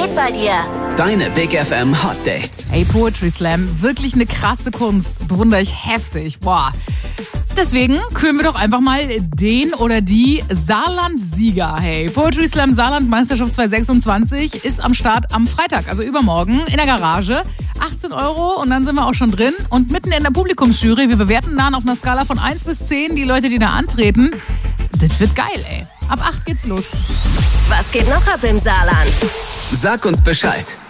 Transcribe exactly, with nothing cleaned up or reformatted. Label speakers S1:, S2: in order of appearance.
S1: gut bei dir.
S2: Deine Big F M Hot Dates.
S3: Hey, Poetry Slam, wirklich eine krasse Kunst. Bewundere ich heftig. Boah. Deswegen küren wir doch einfach mal den oder die Saarland-Sieger. Hey, Poetry Slam Saarland-Meisterschaft zwanzig sechsundzwanzig ist am Start am Freitag, also übermorgen, in der Garage. achtzehn Euro und dann sind wir auch schon drin. Und mitten in der Publikumsjury, wir bewerten dann auf einer Skala von eins bis zehn die Leute, die da antreten. Das wird geil, ey. Ab acht geht's los.
S1: Was geht noch ab im Saarland?
S2: Sag uns Bescheid.